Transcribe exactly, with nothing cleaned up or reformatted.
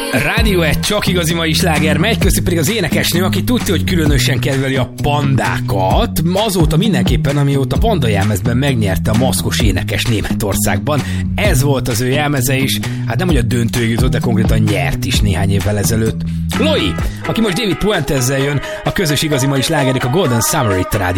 Rádió egy csak igazi mai sláger megy, köztük pedig az énekesnő, aki tudja, hogy különösen kedveli a pandákat. Azóta mindenképpen, amióta Panda jelmezben megnyerte a maszkos énekes Németországban. Ez volt az ő jelmeze is. Hát nem, hogy a döntőig jutott, de konkrétan nyert is néhány évvel ezelőtt. Loi, aki most David Puentezzel jön, a közös igazi mai slágerik a Golden Summer itt a Rádió